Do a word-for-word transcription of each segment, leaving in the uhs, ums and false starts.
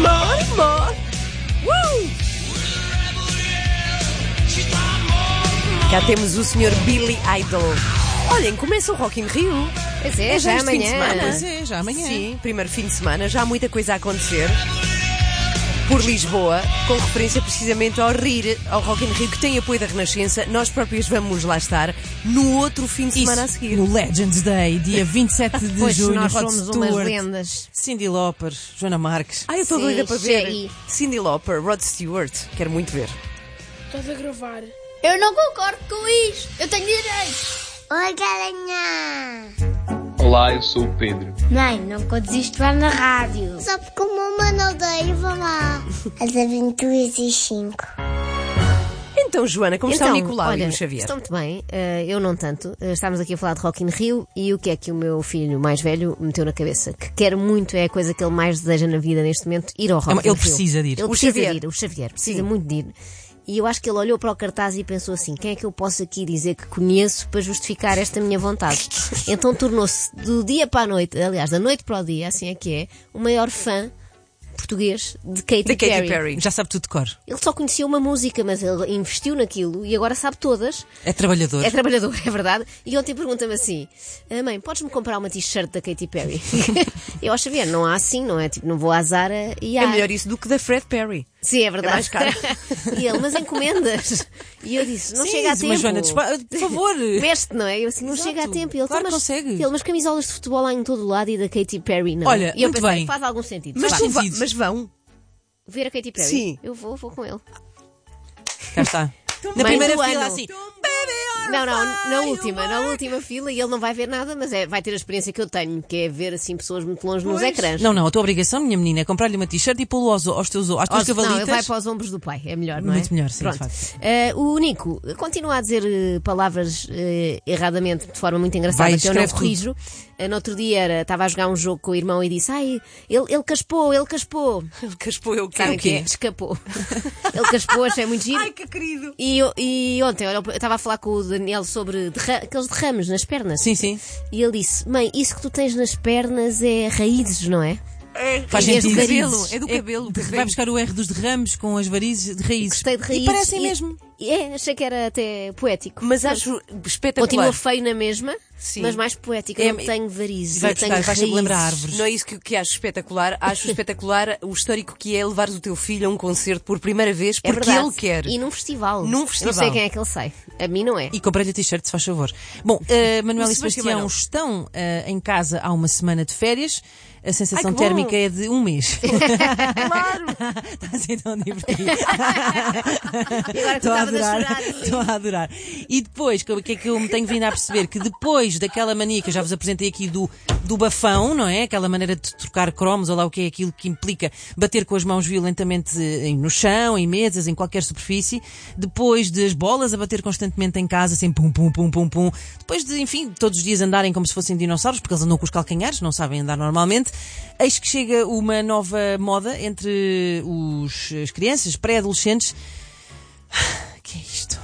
More, more. Uh! Cá temos o senhor Billy Idol. Olhem, começa o Rock in Rio. Pois é, É já já este fim de amanhã. semana. Pois é, já amanhã. Sim, primeiro fim de semana, já há muita coisa a acontecer. Por Lisboa, com referência precisamente ao R I R, ao Rock in Rio, que tem apoio da Renascença. Nós próprios vamos lá estar no outro fim de semana Isso, a seguir. no Legends Day, dia vinte e sete de Pois junho. nós Rod somos Stewart, umas lendas. Cyndi Lauper, Joana Marques. Ai, eu estou Sim, doida para ver. cheguei. Cyndi Lauper, Rod Stewart. Quero muito ver. Estás a gravar? Eu não concordo com isto. Eu tenho direitos. Oi, galinha. Olá, eu sou o Pedro. Mãe, não contes isto lá na rádio. Só porque o mamãe não odeia, vá lá. As aventuras e cinco. Então, Joana, como está o Nicolau olha, e o Xavier? estão muito bem, eh, eu não tanto. Eh, estávamos aqui a falar de Rock in Rio e o que é que o meu filho mais velho meteu na cabeça? Que quer muito, é a coisa que ele mais deseja na vida neste momento, ir ao Rock É, in ele Rio. precisa de ir. Ele O precisa Xavier. de ir, o Xavier precisa Sim. muito de ir. E eu acho que ele olhou para o cartaz e pensou assim: quem é que eu posso aqui dizer que conheço para justificar esta minha vontade? Então tornou-se do dia para a noite, aliás, da noite para o dia, assim é que é, o maior fã português de Katy, Da Katy Perry. Perry. Já sabe tudo de cor. Ele só conhecia uma música, mas ele investiu naquilo e agora sabe todas. É trabalhador. É trabalhador, é verdade. E ontem pergunta-me assim: "Ah, mãe, podes-me comprar uma t-shirt da Katy Perry?" Eu acho bem, não há assim, não é? Tipo, não vou à Zara e há. É melhor isso do que da Fred Perry. Sim, é verdade. É mais caro. E ele, mas encomendas. E eu disse: não Sim, chega a mas tempo. Joana, despa- por favor. Veste, não é? Eu assim, não Exato. chega a tempo. E ele, Claro "Então, que mas, consegue. ele, mas camisolas de futebol há em todo lado e da Katy Perry não. Olha, e eu muito pensei, bem. faz algum sentido. Mas, Faz tu va- sentido. mas vão. ver a Katy Perry. Sim. Eu vou, vou com ele. Cá está. Na Mãe primeira do fila, ano. assim. Não, não, na última, na última fila e ele não vai ver nada, mas é, vai ter a experiência que eu tenho, que é ver assim pessoas muito longe nos Pois. ecrãs. Não, não, a tua obrigação, minha menina, é comprar-lhe uma t-shirt e pô-lo aos, aos teus às tuas Aos- não, ele cavalitas. vai para os ombros do pai, é melhor, não é? Muito melhor, sim, Pronto. de facto. Eh, o Nico continua a dizer eh, palavras eh, erradamente, de forma muito engraçada, Vai, que eu não escreve corrijo. Eh, no outro dia era- estava a jogar um jogo com o irmão e disse: ai, ele, ele caspou, ele caspou. Caspou eu Sabem o o que quê? é? Escapou. Ele caspou, achei muito giro. Ai, que querido. E, eu- e ontem olha, eu estava a falar com o Daniel sobre derra- aqueles derrames nas pernas. Sim, sim. E ele disse: mãe, isso que tu tens nas pernas é raízes, não é? Faz Em vez sentido. de cabelo, é do cabelo, de- perfeito. vai buscar o R dos derrames com as varizes de raízes. Gostei de raízes. E parecem mesmo. É, achei que era até poético. Mas acho espetacular. Continua feio na mesma, Sim. mas mais poético. É, Eu não tenho varizes, vai eu tenho buscar, vai sempre raízes. lembrar árvores. Não é isso que, que acho espetacular. Acho espetacular o histórico que é levares o teu filho a um concerto por primeira vez É porque verdade. ele quer. E num festival. Num Eu festival. não sei quem é que ele sai. A mim não é. E comprei-lhe a t-shirt, se faz favor. Bom, uh, Manuel O e Sebastião Sebastião não. estão uh, em casa há uma semana de férias. A sensação Ai, que bom. térmica é de um mês. Claro! Está a ser tão divertido. E agora que Estou a estavas a adorar. chorar. Estou a adorar. E depois, o que é que eu me tenho vindo a perceber? Que depois daquela mania que eu já vos apresentei aqui do, do bafão, não é? Aquela maneira de trocar cromos, ou lá o que é aquilo que implica bater com as mãos violentamente em- no chão, em mesas, em qualquer superfície. Depois das bolas a bater constantemente em casa, assim pum, pum, pum, pum, pum. Depois de, enfim, todos os dias andarem como se fossem dinossauros, porque eles andam com os calcanhares, não sabem andar normalmente. Eis que chega uma nova moda entre os, as crianças pré-adolescentes. Que é isto?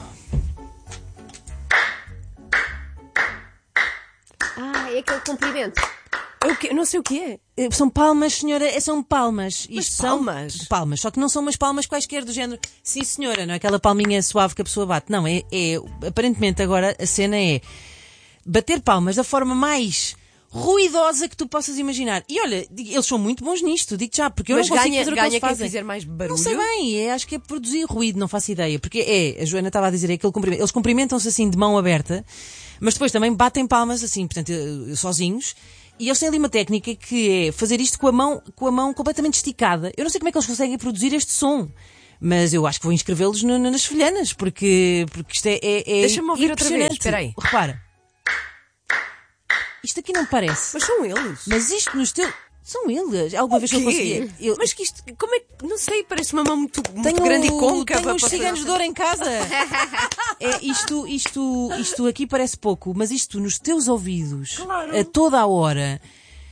Ah, é aquele comprimento. Eu que- não sei o que é. Eh, São palmas, senhora, eh, são palmas. Mas Isto são palmas? palmas, só que não são umas palmas quaisquer do género. Sim, senhora, não é aquela palminha suave que a pessoa bate. Não, é, é aparentemente agora a cena é bater palmas da forma mais ruidosa que tu possas imaginar. E olha, digo, eles são muito bons nisto, digo já, porque eu Mas não consigo ganha, fazer o que ganha eles quem fazem. fizer mais barulho. Não sei bem, é, acho que é produzir ruído, não faço ideia. Porque é, a Joana estava a dizer, é aquele cumprimento. Eles cumprimentam-se assim de mão aberta, mas depois também batem palmas assim, portanto, eh, sozinhos. E eles têm ali uma técnica que é fazer isto com a mão, com a mão completamente esticada. Eu não sei como é que eles conseguem produzir este som. Mas eu acho que vou inscrevê-los no- no- nas folhanas, porque, porque isto é, é, é Deixa-me ouvir outra vez, impressionante. espera aí. Repara. Isto aqui não parece. Mas são eles. Mas isto nos teus... São eles. Alguma vez eu Quê? conseguia... Eu... Mas que isto, como é que, não sei, parece uma mão muito, muito Tenho, grande e côncava. tenho uns para fazer- ciganos de ouro em casa. É, isto, isto, isto aqui parece pouco, mas isto nos teus ouvidos, Claro. a toda a hora,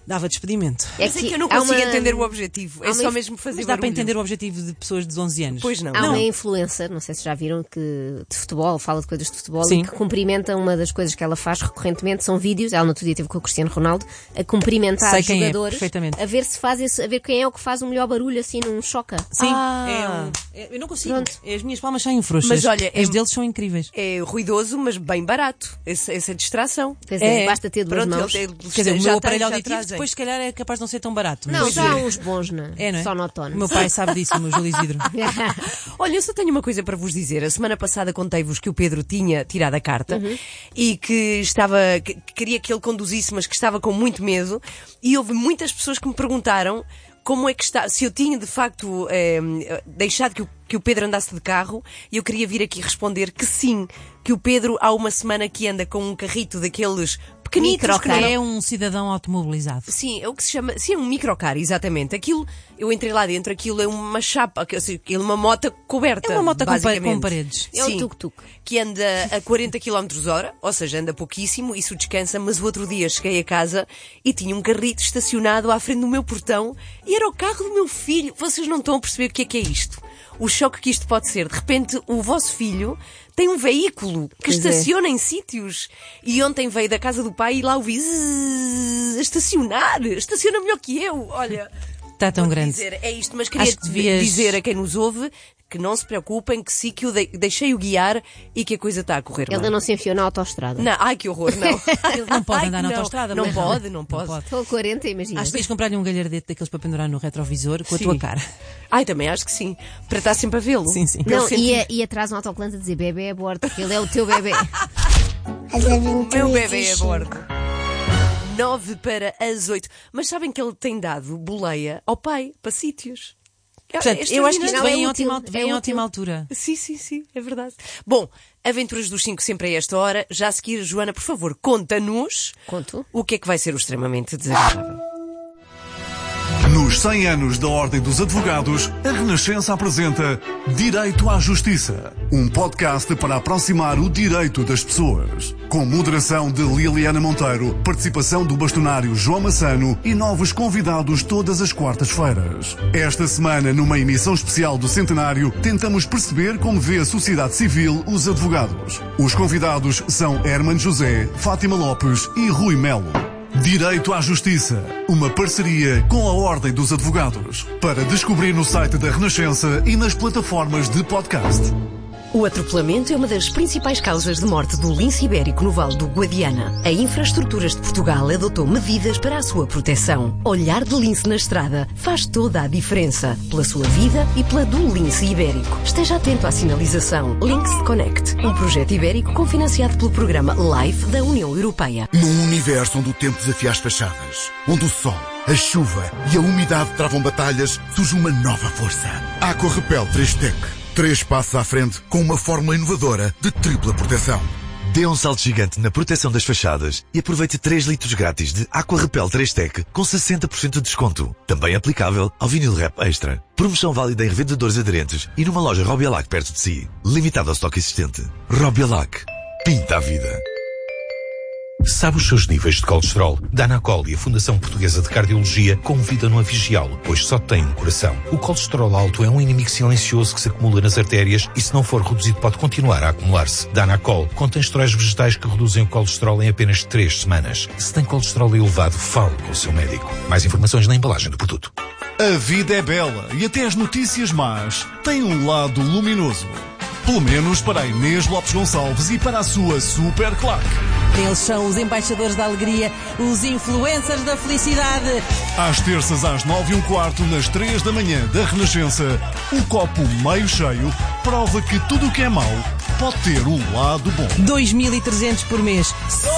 Dava despedimento. É Mas é que eu não há consigo uma- entender o objetivo. É há uma só inf- mesmo fazer Mas dá para barulho. entender o objetivo de pessoas de onze anos. Pois não. Há não. uma influencer, não sei se já viram, que de futebol, fala de coisas de futebol Sim. e que cumprimenta. Uma das coisas que ela faz recorrentemente são vídeos. Ela no outro dia teve com o Cristiano Ronaldo a cumprimentar Sei os quem é, jogadores, perfeitamente. a ver se faz esse, a ver quem é o que faz o melhor barulho assim num choca. Sim, Ah. é um- é- eu não consigo. Pronto. As minhas palmas saem frouxas. Mas olha, as é- deles são incríveis. É ruidoso, mas bem barato. Essa, essa distração. Pois é, É. basta ter duas Pronto, mãos. ele- ele- Quer dizer, o já meu tem, aparelho já auditivo trazem. depois se calhar é capaz de não ser tão barato. Não, mas- já há uns bons, né? É, não é? Sonotones. O meu pai sabe disso, o meu Júlio Isidro. Olha, eu só tenho uma coisa para vos dizer. A semana passada contei-vos que o Pedro tinha tirado a carta e que estava, que, que queria que ele conduzisse, mas que estava com muito medo. E houve muitas pessoas que me perguntaram como é que está, se eu tinha de facto eh, deixado que o, que o Pedro andasse de carro, e eu queria vir aqui responder que sim, que o Pedro há uma semana que anda com um carrito daqueles pequenitos que não- É um cidadão automobilizado. Sim, é o que se chama. Sim, é um microcar, exatamente. Aquilo, eu entrei lá dentro, aquilo é uma chapa, que- assim, aquilo é uma moto coberta. É uma moto com, pa- basicamente. com paredes. É o Sim, tuk-tuk. que anda a quarenta quilómetros hora, ou seja, anda pouquíssimo, isso descansa, mas o outro dia cheguei a casa e tinha um carrito estacionado à frente do meu portão e era o carro do meu filho. Vocês não estão a perceber o que é que é isto? O choque que isto pode ser. De repente, o vosso filho tem um veículo que Pois é. estaciona em sítios. E ontem veio da casa do pai e lá o vi zzz, a estacionar. Estaciona melhor que eu. Olha, Está tão vou grande. dizer, é isto, mas queria Acho que devias- dizer a quem nos ouve que não se preocupem, que sim, que eu de- deixei-o guiar e que a coisa está a correr Ele bem. ainda não se enfiou na autoestrada. Não, ai, que horror, não. Ele não pode Ai, andar que na não. autoestrada. Não mas pode, não pode. Estou a quarenta, imagina. Acho que tens de comprar-lhe um galhardete daqueles para pendurar no retrovisor com a Sim. tua cara. Ai, também acho que sim. Para estar sempre a vê-lo. Sim, sim. Para ele Não, sentir- e, a- e atrás um autocolante a dizer bebê a bordo, porque ele é o teu bebê. As aventuras Meu bebê de a Chico. bordo. Nove para as oito. Mas sabem que ele tem dado boleia ao pai para sítios. É- Portanto, é eu acho que isto Não, vem, é em, útil, ótima, vem é em útil. ótima altura. Sim, sim, sim, é verdade. Bom, Aventuras dos Cinco sempre a esta hora. Já a seguir, Joana, por favor, conta-nos Conto. o que é que vai ser o extremamente desagradável. Nos cem anos da Ordem dos Advogados, a Renascença apresenta Direito à Justiça, um podcast para aproximar o direito das pessoas. Com moderação de Liliana Monteiro, participação do bastonário João Massano e novos convidados todas as quartas-feiras. Esta semana, numa emissão especial do Centenário, tentamos perceber como vê a sociedade civil os advogados. Os convidados são Herman José, Fátima Lopes e Rui Melo. Direito à Justiça, uma parceria com a Ordem dos Advogados. Para descobrir no site da Renascença e nas plataformas de podcast. O atropelamento é uma das principais causas de morte do lince ibérico no Vale do Guadiana. A Infraestruturas de Portugal adotou medidas para a sua proteção. Olhar de lince na estrada faz toda a diferença. Pela sua vida e pela do lince ibérico. Esteja atento à sinalização. Links Connect, um projeto ibérico cofinanciado pelo programa LIFE da União Europeia. Num universo onde o tempo desafia as fachadas, onde o sol, a chuva e a umidade travam batalhas, surge uma nova força. Aqua Repel três Tech. Três passos à frente com uma fórmula inovadora de tripla proteção. Dê um salto gigante na proteção das fachadas e aproveite três litros grátis de Aqua Repel três Tech com sessenta por cento de desconto. Também aplicável ao vinil Rap Extra. Promoção válida em revendedores aderentes e numa loja Robialac perto de si. Limitado ao estoque existente. Robialac. Pinta a vida. Sabe os seus níveis de colesterol? Danacol e a Fundação Portuguesa de Cardiologia convidam-no a vigiá-lo, pois só tem um coração. O colesterol alto é um inimigo silencioso que se acumula nas artérias e, se não for reduzido, pode continuar a acumular-se. Danacol contém esteróis vegetais que reduzem o colesterol em apenas três semanas. Se tem colesterol elevado, fale com o seu médico. Mais informações na embalagem do produto. A vida é bela e até as notícias más têm um lado luminoso. Pelo menos para a Inês Lopes Gonçalves e para a sua super claque. Eles são os embaixadores da alegria, os influencers da felicidade. Às terças às nove e um quarto, nas três da manhã da Renascença, o copo meio cheio prova que tudo o que é mau pode ter um lado bom. dois mil e trezentos por mês.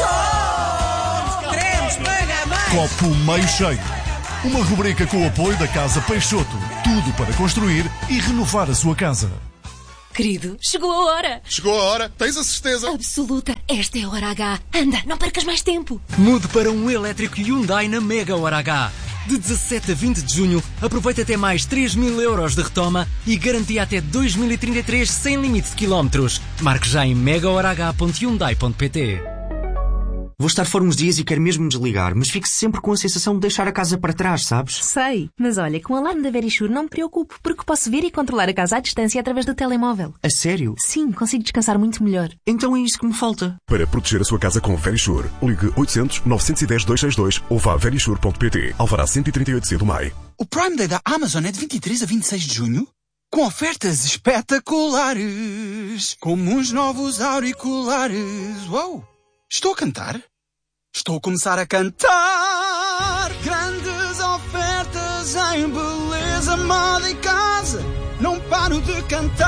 Só queremos pagar mais. Copo meio cheio. Uma rubrica com o apoio da Casa Peixoto. Tudo para construir e renovar a sua casa. Querido, chegou a hora. Chegou a hora, tens a certeza? Absoluta. Esta é a hora H. Anda, não percas mais tempo. Mude para um elétrico Hyundai na Mega Hora H. De dezassete a vinte de junho, aproveita até mais três mil euros de retoma e garantia até dois mil e trinta e três sem limite de quilómetros. Marque já em mega hora h ponto hyundai ponto pt. Vou estar fora uns dias e quero mesmo me desligar, mas fico sempre com a sensação de deixar a casa para trás, sabes? Sei, mas olha, com o alarme da Verisure não me preocupo, porque posso ver e controlar a casa à distância através do telemóvel. A sério? Sim, consigo descansar muito melhor. Então é isso que me falta. Para proteger a sua casa com Verisure, ligue oitocentos, novecentos e dez, duzentos e sessenta e dois ou vá a verisure ponto pt. Alvará cento e trinta e oito C do M A I. O Prime Day da Amazon é de vinte e três a vinte e seis de junho, com ofertas espetaculares, como uns novos auriculares. Uou! Estou a cantar? Estou a começar a cantar. Grandes ofertas em beleza, moda e casa. Não paro de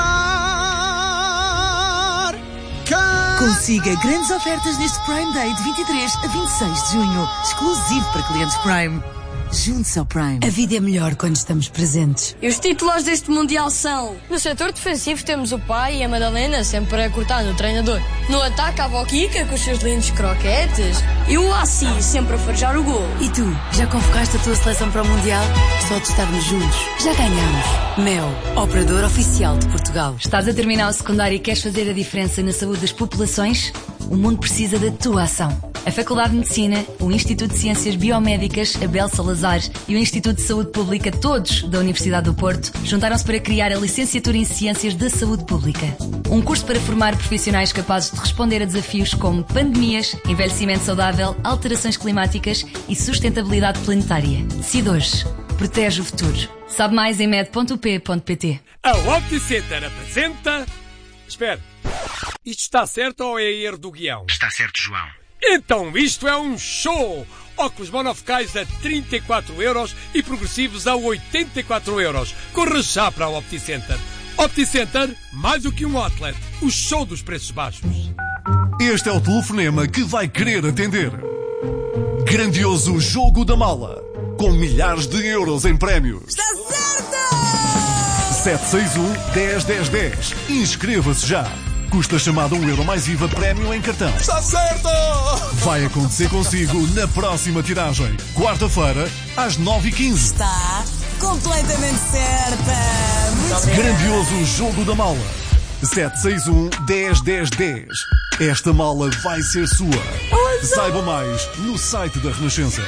cantar. Can... Consiga grandes ofertas neste Prime Day de vinte e três a vinte e seis de junho. Exclusivo para clientes Prime. Junte-se ao Prime. A vida é melhor quando estamos presentes. E os titulares deste Mundial são... No setor defensivo temos o pai e a Madalena, sempre a cortar no treinador. No ataque, a avó Kika, com os seus lindos croquetes. E o Assi, sempre a forjar o gol. E tu, já convocaste a tua seleção para o Mundial? Só de estarmos juntos, já ganhamos. Mel, operador oficial de Portugal. Estás a terminar o secundário e queres fazer a diferença na saúde das populações? O mundo precisa da tua ação. A Faculdade de Medicina, o Instituto de Ciências Biomédicas, a Abel Salazar e o Instituto de Saúde Pública, todos da Universidade do Porto, juntaram-se para criar a Licenciatura em Ciências da Saúde Pública. Um curso para formar profissionais capazes de responder a desafios como pandemias, envelhecimento saudável, alterações climáticas e sustentabilidade planetária. Decide hoje. Protege o futuro. Sabe mais em med ponto u p ponto p t. A OptiCenter apresenta... Espera, isto está certo ou é erro do guião? Está certo, João. Então isto é um show! Óculos monofocais a trinta e quatro euros e progressivos a oitenta e quatro euros. Corra já para a OptiCenter. OptiCenter, mais do que um outlet. O show dos preços baixos. Este é o telefonema que vai querer atender. Grandioso Jogo da Mala. Com milhares de euros em prémios. Está certo! sete seis um, dez, dez, dez. Inscreva-se já. Custa a chamada um euro mais I V A prémio em cartão. Está certo! Vai acontecer consigo na próxima tiragem. Quarta-feira, às nove e quinze. Está completamente certa! Muito Grandioso Jogo da Mala. sete seis um, dez, dez, dez. Esta mala vai ser sua. Saiba mais no site da Renascença.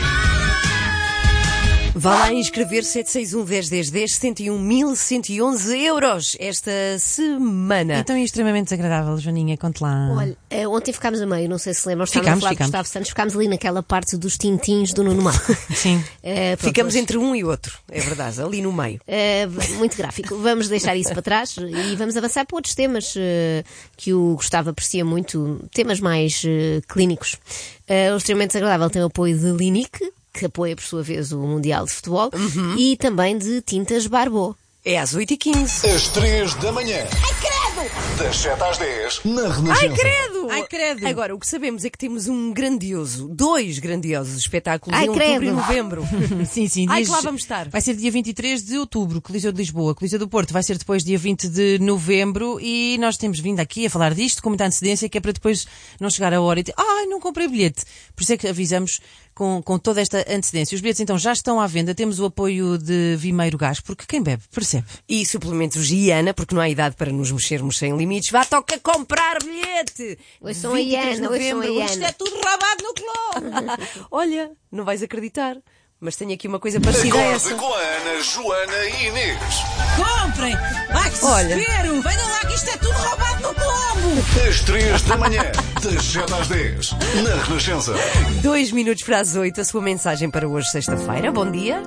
Vá lá inscrever sete seis um, dez, dez, dez, setenta e um mil cento e onze euros esta semana. Então é extremamente desagradável, Joaninha, conte lá. Olha, ontem ficámos a meio, não sei se lembram, ficámos, estávamos a falar ficámos. de Gustavo Santos, ficámos ali naquela parte dos tintins do Nuno Marco. Sim. É, pronto, Ficamos mas... entre um e outro, é verdade, ali no meio. É, muito gráfico. Vamos deixar isso para trás e vamos avançar para outros temas uh, que o Gustavo aprecia muito, temas mais uh, clínicos. Uh, o extremamente desagradável tem o apoio de Linique, que apoia por sua vez o Mundial de Futebol, uhum. e também de Tintas Barbô. É às oito e quinze. Às três da manhã. Ai, credo! Das sete às dez, na Renascença. Ai, credo! Ai, credo! Agora, o que sabemos é que temos um grandioso, dois grandiosos espetáculos Ai, em outubro credo. e novembro. Sim, sim. Ai, dias... que lá vamos estar. Vai ser dia vinte e três de outubro, Coliseu de Lisboa. Coliseu do Porto vai ser depois dia vinte de novembro e nós temos vindo aqui a falar disto com muita antecedência, que é para depois não chegar a hora e dizer, ai, não comprei bilhete. Por isso é que avisamos com, com toda esta antecedência. Os bilhetes então já estão à venda, temos o apoio de Vimeiro Gás, porque quem bebe, percebe. E suplementos Giana, porque não há idade para nos mexermos sem limites. Vá, toca comprar bilhete! Hoje são a Iana, hoje são a Iana. Isto é tudo roubado no clube! Olha, não vais acreditar, mas tenho aqui uma coisa parecida a essa. Com a Ana, Joana e Inês. Comprem! Ai, que Olha. desespero! Venham lá que isto é tudo roubado no Colombo! Às três da manhã, das sete às dez, na Renascença. Dois minutos para as oito, a sua mensagem para hoje, sexta-feira. Bom dia.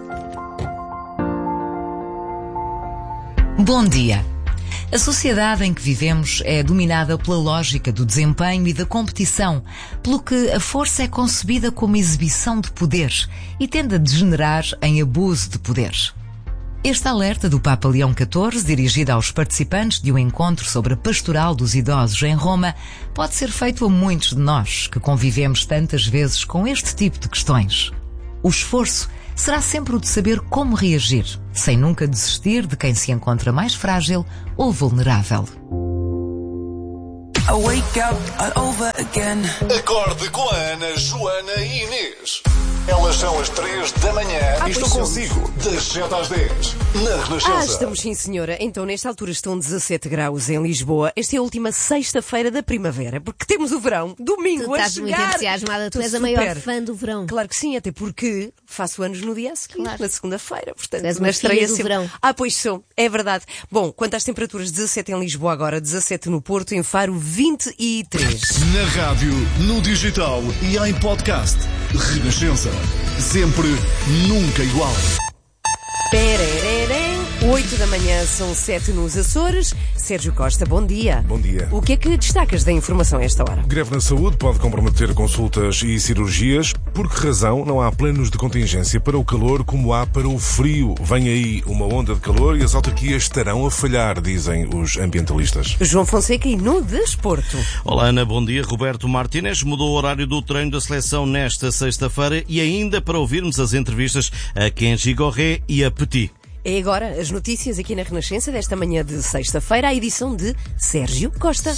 Bom dia. A sociedade em que vivemos é dominada pela lógica do desempenho e da competição, pelo que a força é concebida como exibição de poder e tende a degenerar em abuso de poder. Este alerta do Papa Leão catorze, dirigido aos participantes de um encontro sobre a pastoral dos idosos em Roma, pode ser feito a muitos de nós que convivemos tantas vezes com este tipo de questões. O esforço será sempre o de saber como reagir, sem nunca desistir de quem se encontra mais frágil ou vulnerável. Acorde com a Ana, Joana e Inês. Elas são as três da manhã Ah, e estou pois consigo das sete às dez na Renascença. Ah, estamos sim, senhora. Então, nesta altura estão dezessete graus em Lisboa. Esta é a última sexta-feira da primavera, porque temos o verão, domingo Tu a estás chegar. muito entusiasmada, tu Estou és a maior super. fã do verão. Claro que sim, até porque faço anos no dia a seguir, na segunda-feira. Portanto, És na uma estreia filha do sempre... verão. Ah, pois sou, é verdade. Bom, quanto às temperaturas, dezassete em Lisboa agora, dezassete no Porto, em Faro, vinte e três. Na rádio, no digital e em podcast. Renascença. Sempre, nunca igual. Perererem. oito da manhã, são sete nos Açores. Sérgio Costa, bom dia. Bom dia. O que é que destacas da informação a esta hora? Greve na saúde pode comprometer consultas e cirurgias. Por que razão não há planos de contingência para o calor como há para o frio? Vem aí uma onda de calor e as autarquias estarão a falhar, dizem os ambientalistas. João Fonseca e no Desporto. Olá, Ana, bom dia. Roberto Martínez mudou o horário do treino da seleção nesta sexta-feira e ainda para ouvirmos as entrevistas a Kenji Gorré e a Petit. É agora as notícias aqui na Renascença desta manhã de sexta-feira, a edição de Sérgio Costa.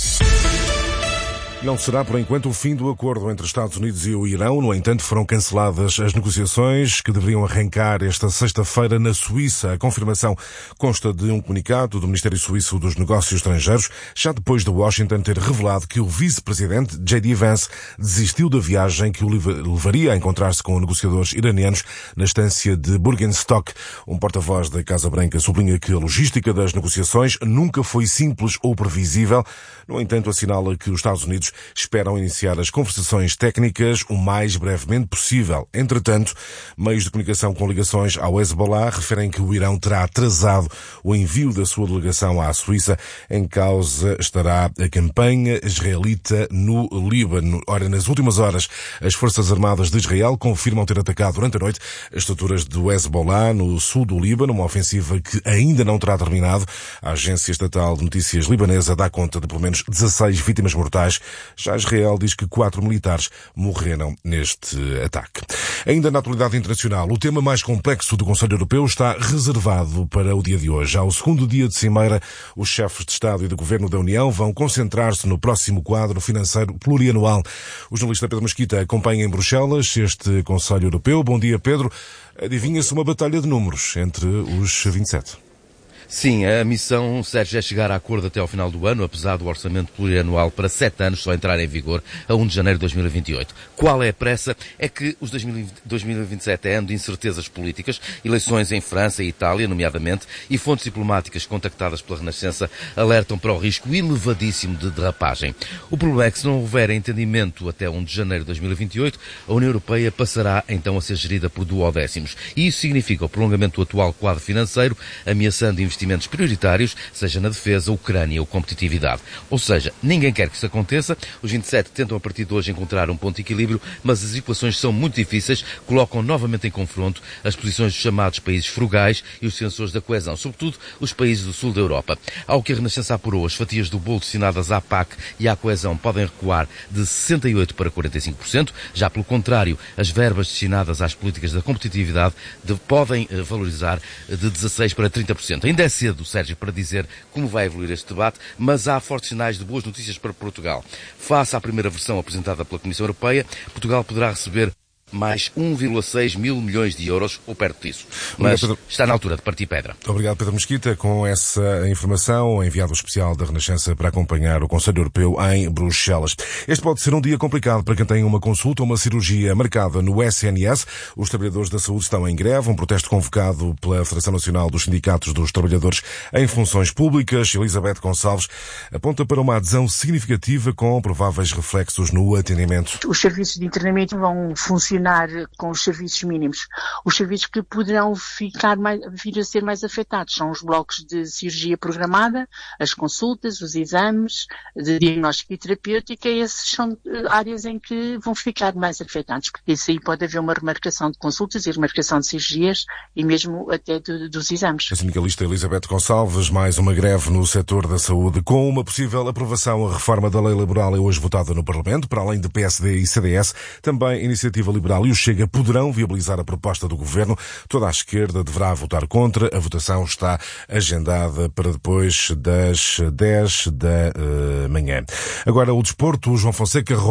Não será, por enquanto, o fim do acordo entre Estados Unidos e o Irão. No entanto, foram canceladas as negociações que deveriam arrancar esta sexta-feira na Suíça. A confirmação consta de um comunicado do Ministério Suíço dos Negócios Estrangeiros, já depois de Washington ter revelado que o vice-presidente J D Vance desistiu da viagem que o levaria a encontrar-se com negociadores iranianos na estância de Burgenstock. Um porta-voz da Casa Branca sublinha que a logística das negociações nunca foi simples ou previsível. No entanto, assinala que os Estados Unidos esperam iniciar as conversações técnicas o mais brevemente possível. Entretanto, meios de comunicação com ligações ao Hezbollah referem que o Irão terá atrasado o envio da sua delegação à Suíça. Em causa estará a campanha israelita no Líbano. Ora, nas últimas horas, as Forças Armadas de Israel confirmam ter atacado durante a noite as estruturas do Hezbollah no sul do Líbano, uma ofensiva que ainda não terá terminado. A agência estatal de notícias libanesa dá conta de pelo menos dezasseis vítimas mortais. Já Israel diz que quatro militares morreram neste ataque. Ainda na atualidade internacional, o tema mais complexo do Conselho Europeu está reservado para o dia de hoje. Ao segundo dia de cimeira, os chefes de Estado e de Governo da União vão concentrar-se no próximo quadro financeiro plurianual. O jornalista Pedro Mesquita acompanha em Bruxelas este Conselho Europeu. Bom dia, Pedro. Adivinha-se uma batalha de números entre os vinte e sete. Sim, a missão, Sérgio, é chegar a acordo até ao final do ano, apesar do orçamento plurianual para sete anos só entrar em vigor a um de janeiro de dois mil e vinte e oito. Qual é a pressa? É que os dois mil e vinte e sete é ano de incertezas políticas, eleições em França e Itália, nomeadamente, e fontes diplomáticas contactadas pela Renascença alertam para o risco elevadíssimo de derrapagem. O problema é que se não houver entendimento até um de janeiro de dois mil e vinte e oito, a União Europeia passará então a ser gerida por duodécimos. E isso significa o prolongamento do atual quadro financeiro, ameaçando investimentos prioritários, seja na defesa, Ucrânia ou competitividade. Ou seja, ninguém quer que isso aconteça. Os vinte e sete tentam a partir de hoje encontrar um ponto de equilíbrio, mas as equações são muito difíceis, colocam novamente em confronto as posições dos chamados países frugais e os defensores da coesão, sobretudo os países do sul da Europa. Ao que a Renascença apurou, as fatias do bolo destinadas à P A C e à coesão podem recuar de sessenta e oito por cento para quarenta e cinco por cento. Já pelo contrário, as verbas destinadas às políticas da competitividade de, podem uh, valorizar de dezasseis por cento para trinta por cento. Ainda é cedo, Sérgio, para dizer como vai evoluir este debate, mas há fortes sinais de boas notícias para Portugal. Face à primeira versão apresentada pela Comissão Europeia, Portugal poderá receber mais um vírgula seis mil milhões de euros, ou perto disso. Mas está na altura de partir pedra. Obrigado, Pedro Mesquita, com essa informação, enviado especial da Renascença para acompanhar o Conselho Europeu em Bruxelas. Este pode ser um dia complicado para quem tem uma consulta ou uma cirurgia marcada no S N S. Os trabalhadores da saúde estão em greve, um protesto convocado pela Federação Nacional dos Sindicatos dos Trabalhadores em Funções Públicas. Elizabeth Gonçalves aponta para uma adesão significativa com prováveis reflexos no atendimento. Os serviços de internamento vão funcionar com os serviços mínimos. Os serviços que poderão ficar mais, vir a ser mais afetados são os blocos de cirurgia programada, as consultas, os exames de diagnóstico e terapêutica. Essas são áreas em que vão ficar mais afetados, porque isso aí pode haver uma remarcação de consultas e remarcação de cirurgias e mesmo até de, dos exames. A sindicalista Elizabeth Gonçalves, mais uma greve no setor da saúde. Com uma possível aprovação, a reforma da lei laboral é hoje votada no Parlamento, para além de P S D e C D S, também a Iniciativa Liberal e o Chega poderão viabilizar a proposta do Governo. Toda a esquerda deverá votar contra. A votação está agendada para depois das dez da manhã. Agora o desporto. O João Fonseca